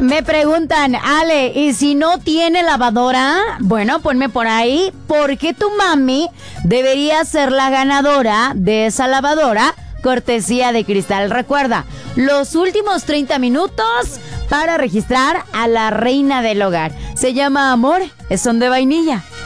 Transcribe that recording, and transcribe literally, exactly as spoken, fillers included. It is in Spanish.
Me preguntan, Ale, ¿y si no tiene lavadora? Bueno, ponme por ahí, ¿por qué tu mami debería ser la ganadora de esa lavadora? Cortesía de Cristal. Recuerda, los últimos treinta minutos para registrar a la reina del hogar. Se llama Amor, es Son de Vainilla.